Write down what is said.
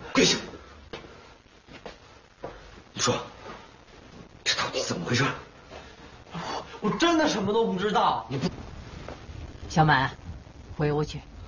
跪下！你说，这到底怎么回事？ 我真的什么都不知道。 小满，回屋去。